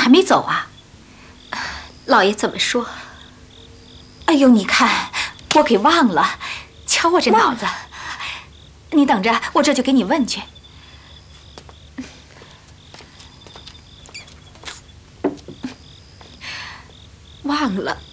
还没走啊？ 老爷怎么说？ 哎呦，你看，我给忘了，瞧我这脑子。你等着，我这就给你问去。忘了。